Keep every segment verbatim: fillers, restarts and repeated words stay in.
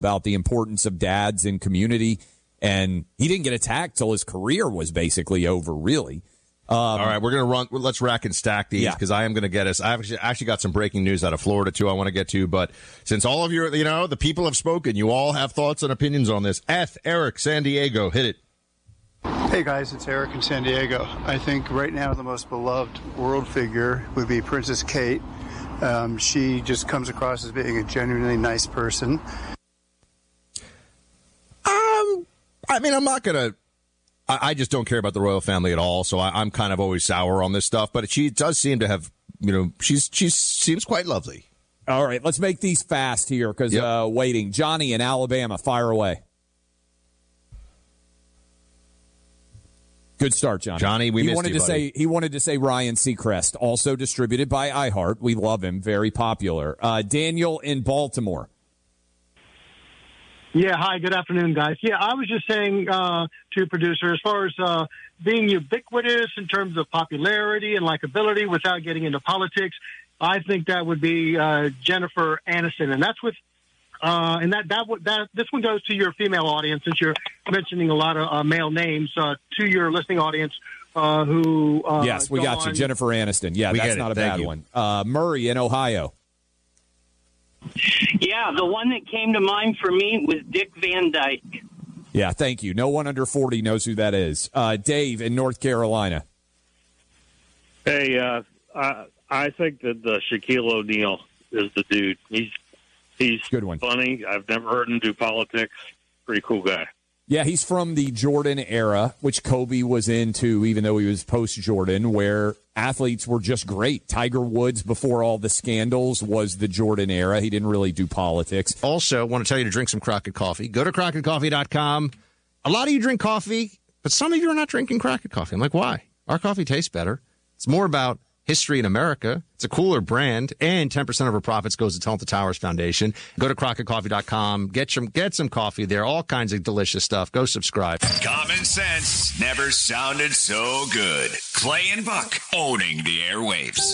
about the importance of dads in community. And he didn't get attacked till his career was basically over, really. Um, All right, we're going to run. Let's rack and stack these because yeah. I am going to get us. I've actually, actually got some breaking news out of Florida, too, I want to get to. But since all of you, you know, the people have spoken, you all have thoughts and opinions on this. F. Eric, San Diego, hit it. Hey, guys, it's Eric in San Diego. I think right now the most beloved world figure would be Princess Kate. Um, she just comes across as being a genuinely nice person. Um, I mean, I'm not going to. I just don't care about the royal family at all, so I, I'm kind of always sour on this stuff. But she does seem to have, you know, she's she seems quite lovely. All right, let's make these fast here because yep. uh, waiting. Johnny in Alabama, fire away. Good start, Johnny. Johnny, we he missed wanted you, to buddy. say he wanted to say Ryan Seacrest, also distributed by iHeart. We love him, very popular. Uh, Daniel in Baltimore. Yeah, hi, good afternoon, guys. Yeah, I was just saying uh, to producer, as far as uh, being ubiquitous in terms of popularity and likability without getting into politics, I think that would be uh, Jennifer Aniston, and that's with, uh, and that that that this one goes to your female audience, since you're mentioning a lot of uh, male names uh, to your listening audience. Uh, who? Uh, yes, we got you, Jennifer Aniston. Yeah, we that's not a Thank bad you. one. Uh, Murray in Ohio. Yeah, the one that came to mind for me was Dick Van Dyke. Yeah, thank you. No one under forty knows who that is. Uh, Dave in North Carolina. Hey, uh, I, I think that uh, Shaquille O'Neal is the dude. He's he's Good one. funny. I've never heard him do politics. Pretty cool guy. Yeah, he's from the Jordan era, which Kobe was into, even though he was post-Jordan, where athletes were just great. Tiger Woods, before all the scandals, was the Jordan era. He didn't really do politics. Also, want to tell you to drink some Crockett coffee. Go to crockett coffee dot com. A lot of you drink coffee, but some of you are not drinking Crockett coffee. I'm like, why? Our coffee tastes better. It's more about history in America. It's a cooler brand, and ten percent of our profits goes to Talent Towers Foundation. Go to crockett coffee dot com. Get some, get some coffee there. All kinds of delicious stuff. Go subscribe. Common sense never sounded so good. Clay and Buck owning the airwaves.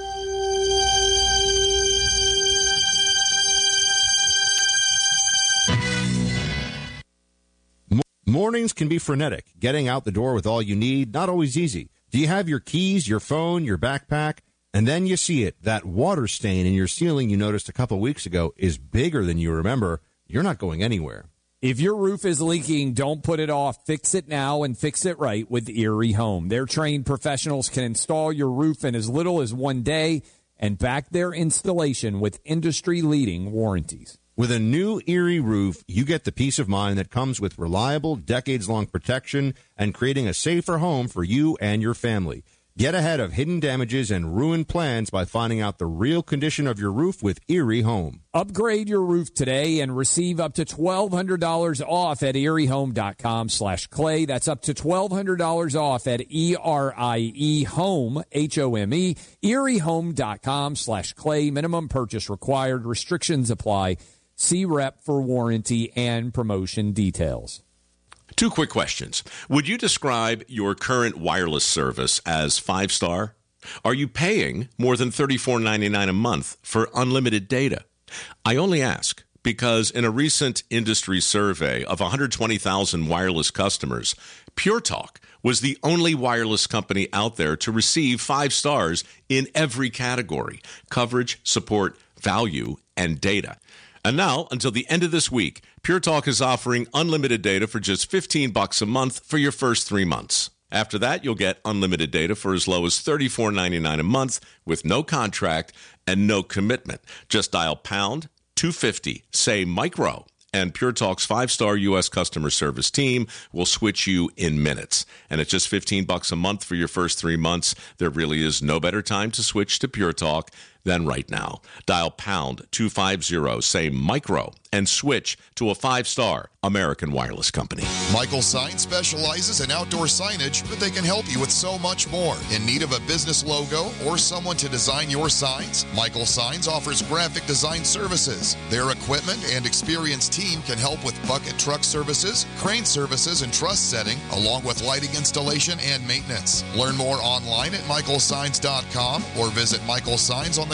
Mornings can be frenetic. Getting out the door with all you need, not always easy. Do you have your keys, your phone, your backpack? And then you see it. That water stain in your ceiling you noticed a couple weeks ago is bigger than you remember. You're not going anywhere. If your roof is leaking, don't put it off. Fix it now and fix it right with Erie Home. Their trained professionals can install your roof in as little as one day and back their installation with industry-leading warranties. With a new Erie roof, you get the peace of mind that comes with reliable, decades-long protection and creating a safer home for you and your family. Get ahead of hidden damages and ruined plans by finding out the real condition of your roof with Erie Home. Upgrade your roof today and receive up to twelve hundred dollars off at erie home dot com slash clay. That's up to twelve hundred dollars off at E R I E home, H O M E, erie home dot com slash clay. Minimum purchase required. Restrictions apply. See rep for warranty and promotion details. Two quick questions. Would you describe your current wireless service as five-star? Are you paying more than thirty-four ninety-nine a month for unlimited data? I only ask because in a recent industry survey of one hundred twenty thousand wireless customers, Pure Talk was the only wireless company out there to receive five stars in every category: coverage, support, value, and data. And now, until the end of this week, Pure Talk is offering unlimited data for just fifteen bucks a month for your first three months. After that, you'll get unlimited data for as low as thirty-four ninety-nine a month with no contract and no commitment. Just dial pound two fifty, say micro, and Pure Talk's five-star U S customer service team will switch you in minutes. And at just fifteen bucks a month for your first three months, there really is no better time to switch to Pure Talk than right now. Dial pound two fifty, say micro, and switch to a five-star American wireless company. Michael Signs specializes in outdoor signage, but they can help you with so much more. In need of a business logo or someone to design your signs? Michael Signs offers graphic design services. Their equipment and experienced team can help with bucket truck services, crane services, and truss setting, along with lighting installation and maintenance. Learn more online at michael signs dot com or visit Michael Signs on the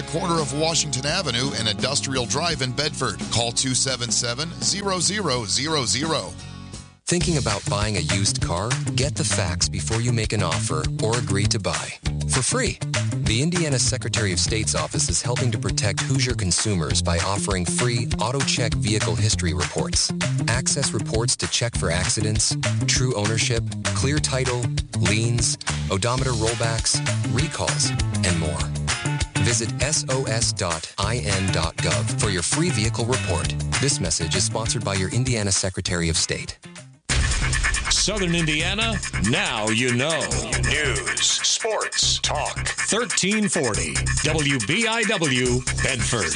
the corner of Washington Avenue and Industrial Drive in Bedford. Call two seven seven, zero zero zero zero. Thinking about buying a used car? Get the facts before you make an offer or agree to buy. For free. The Indiana Secretary of State's office is helping to protect Hoosier consumers by offering free AutoCheck vehicle history reports. Access reports to check for accidents, true ownership, clear title, liens, odometer rollbacks, recalls, and more. Visit S O S dot I N dot gov for your free vehicle report. This message is sponsored by your Indiana Secretary of State. Southern Indiana, now you know. News, sports, talk. thirteen forty W B I W, Bedford.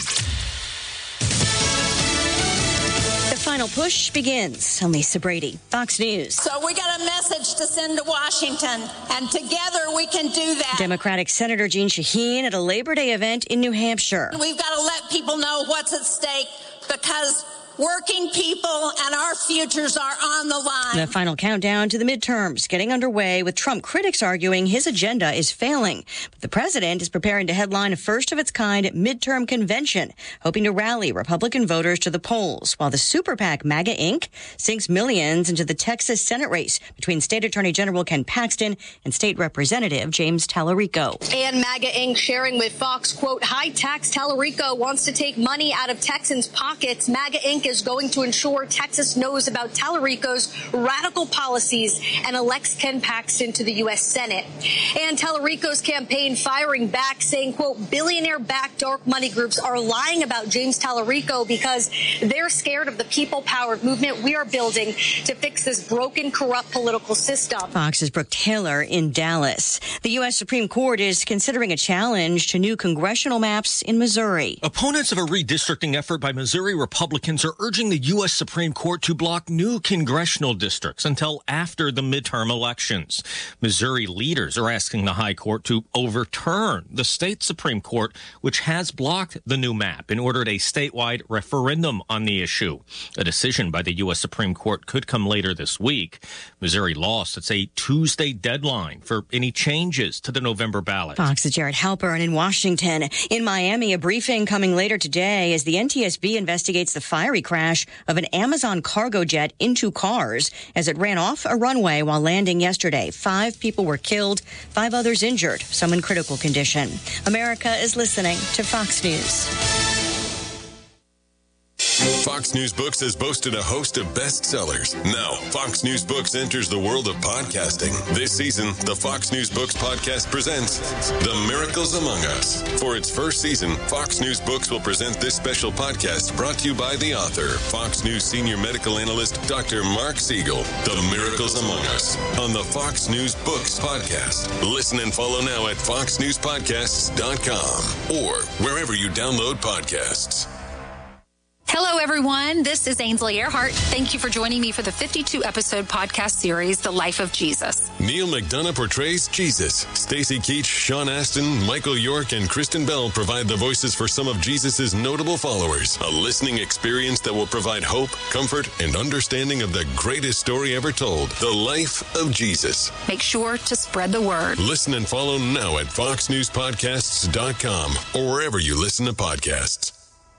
The final push begins. I'm Lisa Brady, Fox News. So we got a message to send to Washington, and together we can do that. Democratic Senator Jeanne Shaheen at a Labor Day event in New Hampshire. We've got to let people know what's at stake, because working people and our futures are on the line. The final countdown to the midterms getting underway, with Trump critics arguing his agenda is failing. But the president is preparing to headline a first-of-its-kind midterm convention, hoping to rally Republican voters to the polls, while the super PAC MAGA Incorporated sinks millions into the Texas Senate race between State Attorney General Ken Paxton and State Representative James Tallarico. And MAGA Incorporated sharing with Fox, quote, high tax Tallarico wants to take money out of Texans' pockets. MAGA Incorporated is going to ensure Texas knows about Tallarico's radical policies and elects Ken Paxton to the U S Senate. And Tallarico's campaign firing back, saying, quote, billionaire-backed dark money groups are lying about James Tallarico because they're scared of the people-powered movement we are building to fix this broken, corrupt political system. Fox's Brooke Taylor in Dallas. The U S Supreme Court is considering a challenge to new congressional maps in Missouri. Opponents of a redistricting effort by Missouri Republicans are urging the U S Supreme Court to block new congressional districts until after the midterm elections. Missouri leaders are asking the High Court to overturn the state Supreme Court, which has blocked the new map and ordered a statewide referendum on the issue. A decision by the U S Supreme Court could come later this week. Missouri law sets a Tuesday deadline for any changes to the November ballot. Fox's Jared Halpern in Washington. In Miami, a briefing coming later today as the N T S B investigates the fiery crash of an Amazon cargo jet into cars as it ran off a runway while landing yesterday. Five people were killed, five others injured, some in critical condition. America is listening to Fox News. Fox News Books has boasted a host of bestsellers. Now, Fox News Books enters the world of podcasting. This season, the Fox News Books podcast presents The Miracles Among Us. For its first season, Fox News Books will present this special podcast brought to you by the author, Fox News senior medical analyst, Doctor Mark Siegel. The Miracles Among Us on the Fox News Books podcast. Listen and follow now at fox news podcasts dot com or wherever you download podcasts. Hello, everyone. This is Ainsley Earhart. Thank you for joining me for the fifty-two episode podcast series, The Life of Jesus. Neil McDonough portrays Jesus. Stacy Keach, Sean Astin, Michael York, and Kristen Bell provide the voices for some of Jesus' notable followers. A listening experience that will provide hope, comfort, and understanding of the greatest story ever told, The Life of Jesus. Make sure to spread the word. Listen and follow now at fox news podcasts dot com or wherever you listen to podcasts.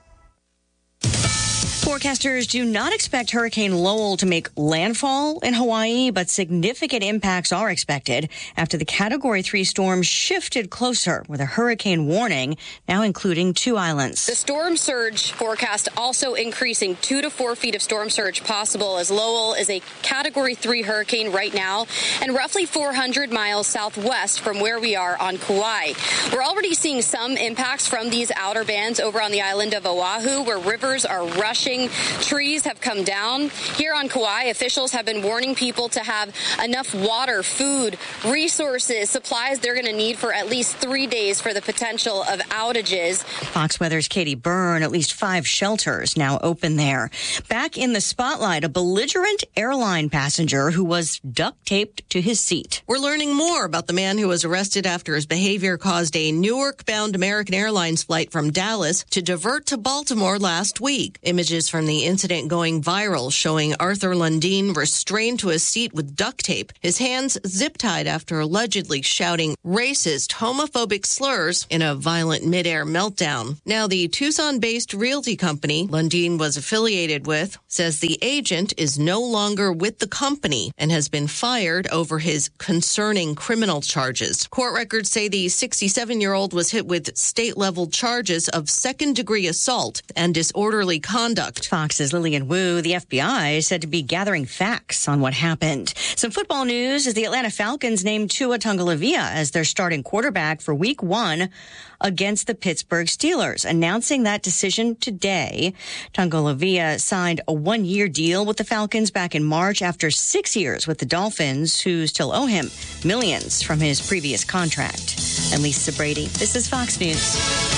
Forecasters do not expect Hurricane Lowell to make landfall in Hawaii, but significant impacts are expected after the Category three storm shifted closer with a hurricane warning, now including two islands. The storm surge forecast also increasing two to four feet of storm surge possible, as Lowell is a Category three hurricane right now and roughly four hundred miles southwest from where we are on Kauai. We're already seeing some impacts from these outer bands over on the island of Oahu, where rivers are rushing. Trees have come down. Here on Kauai, officials have been warning people to have enough water, food, resources, supplies they're going to need for at least three days for the potential of outages. Fox Weather's Katie Byrne, at least five shelters now open there. Back in the spotlight, a belligerent airline passenger who was duct taped to his seat. We're learning more about the man who was arrested after his behavior caused a Newark-bound American Airlines flight from Dallas to divert to Baltimore last week. Images Videos from the incident going viral, showing Arthur Lundeen restrained to a seat with duct tape, his hands zip-tied after allegedly shouting racist, homophobic slurs in a violent midair meltdown. Now, the Tucson-based realty company Lundeen was affiliated with says the agent is no longer with the company and has been fired over his concerning criminal charges. Court records say the sixty-seven-year-old was hit with state-level charges of second-degree assault and disorderly conduct. Fox's Lillian Wu, the F B I, is said to be gathering facts on what happened. Some football news as the Atlanta Falcons named Tua Tagovailoa as their starting quarterback for week one against the Pittsburgh Steelers, announcing that decision today. Tagovailoa signed a one-year deal with the Falcons back in March after six years with the Dolphins, who still owe him millions from his previous contract. I'm Lisa Brady. This is Fox News.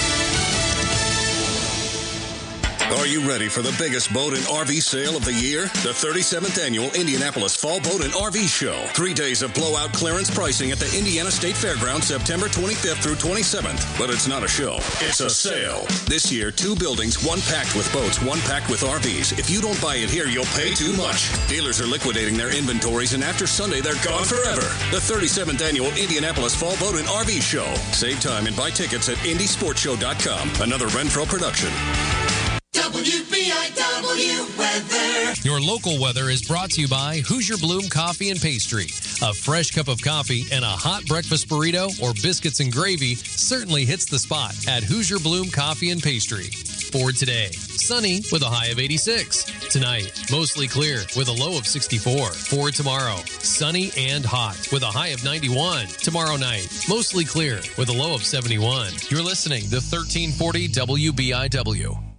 Are you ready for the biggest boat and R V sale of the year? The thirty-seventh Annual Indianapolis Fall Boat and R V Show. Three days of blowout clearance pricing at the Indiana State Fairgrounds, September twenty-fifth through twenty-seventh. But it's not a show. It's a sale. This year, two buildings, one packed with boats, one packed with R Vs. If you don't buy it here, you'll pay too much. Dealers are liquidating their inventories, and after Sunday, they're gone forever. The thirty-seventh Annual Indianapolis Fall Boat and R V Show. Save time and buy tickets at indy sports show dot com. Another Renfro production. W B I W weather. Your local weather is brought to you by Hoosier Bloom Coffee and Pastry. A fresh cup of coffee and a hot breakfast burrito or biscuits and gravy certainly hits the spot at Hoosier Bloom Coffee and Pastry. For today, sunny with a high of eighty-six. Tonight, mostly clear with a low of sixty-four. For tomorrow, sunny and hot with a high of ninety-one. Tomorrow night, mostly clear with a low of seventy-one. You're listening to thirteen forty W B I W.